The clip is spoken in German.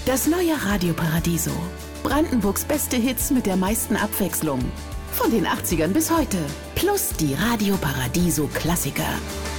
Das neue Radio Paradiso. Brandenburgs beste Hits mit der meisten Abwechslung. Von den 80ern bis heute. Plus die Radio Paradiso Klassiker.